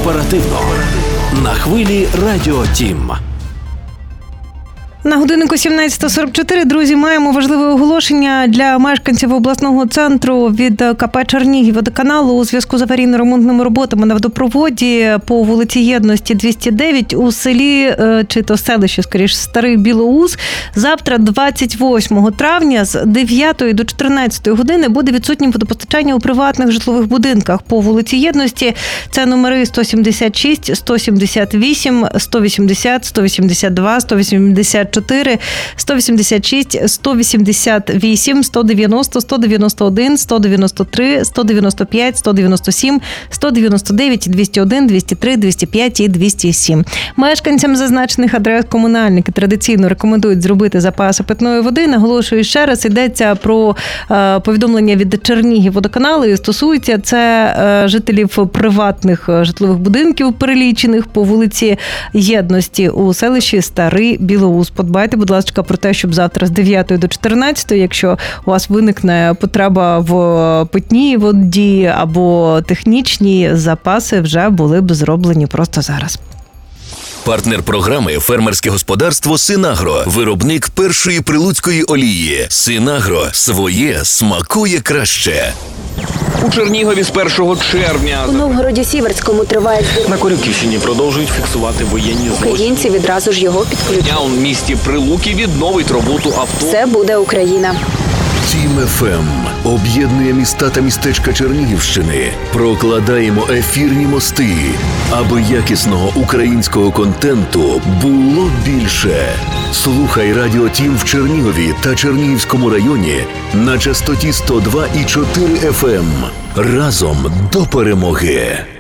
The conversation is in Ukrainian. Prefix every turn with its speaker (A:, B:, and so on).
A: Оперативно. На хвилі Радіо Тім.
B: На годиннику 17:44, друзі, маємо важливе оголошення для мешканців обласного центру від КП «Чернігівводоканалу» у зв'язку з аварійно-ремонтними роботами на водопроводі по вулиці Єдності, 209 у селі, чи то селище, скоріш, Старий Білоус. Завтра, 28 травня, з 9 до 14 години буде відсутнім водопостачання у приватних житлових будинках по вулиці Єдності. Це номери 176, 178, 180, 182, 184, 186, 188, 190, 191, 193, 195, 197, 199, 201, 203, 205 і 207. Мешканцям зазначених адрес комунальники традиційно рекомендують зробити запаси питної води. Наголошую ще раз, йдеться про повідомлення від Чернігівводоканалу і стосується це жителів приватних житлових будинків, перелічених по вулиці Єдності у селищі Старий Білоус. Подбайте, будь ласка, про те, щоб завтра з 9 до 14, якщо у вас виникне потреба в питній воді або технічні запаси, вже були б зроблені просто зараз.
C: Партнер програми «Фермерське господарство Синагро». Виробник першої прилуцької олії. Синагро. Своє смакує краще.
D: У Чернігові з 1 червня.
E: У Новгороді-Сіверському триває збір.
D: На Корюківщині продовжують фіксувати воєнні злочини.
E: Українці відразу ж його підключать.
D: У місті Прилуки відновить роботу авто.
E: Все буде Україна.
C: Тім ФМ об'єднує міста та містечка Чернігівщини. Прокладаємо ефірні мости, аби якісного українського контенту було більше. Слухай Радіо Тім в Чернігові та Чернігівському районі на частоті 102,4 FM. Разом до перемоги.